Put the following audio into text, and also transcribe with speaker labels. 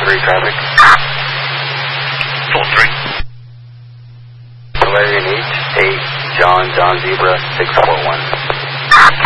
Speaker 1: 3 traffic.
Speaker 2: Full 3.
Speaker 1: Valerian H, 8, John Zebra, 641.